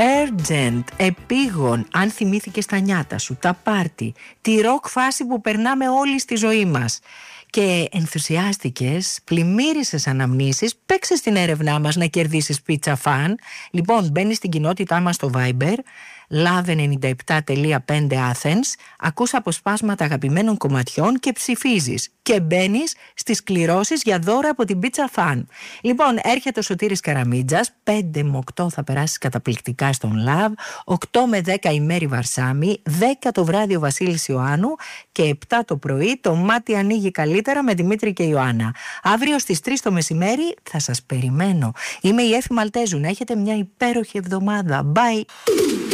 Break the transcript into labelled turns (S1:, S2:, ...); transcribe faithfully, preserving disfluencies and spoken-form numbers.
S1: Urgent, επίγον, αν θυμήθηκες τα νιάτα σου, τα πάρτι, τη ροκ φάση που περνάμε όλοι στη ζωή μας και ενθουσιάστηκες, πλημμύρισες αναμνήσεις, παίξες την έρευνά μας να κερδίσεις πίτσα φαν. Λοιπόν, μπαίνεις στην κοινότητά μας στο Viber λαβ ενενήντα επτά τελεία πέντε Athens, ακούς αποσπάσματα αγαπημένων κομματιών και ψηφίζεις και μπαίνεις στις κληρώσεις για δώρα από την πίτσα φαν. Λοιπόν, έρχεται ο Σωτήρης Καραμίτζας, πέντε με οκτώ θα περάσεις καταπληκτικά στον Λαβ, οκτώ με δέκα η Μέρη Βαρσάμι, δέκα το βράδυ ο Βασίλης Ιωάννου και επτά το πρωί το μάτι ανοίγει καλύτερα με Δημήτρη και Ιωάννα. Αύριο στις τρεις το μεσημέρι θα σας περιμένω. Είμαι η Έφη Μαλτέζου, να έχετε μια υπέροχη εβδομάδα. Bye!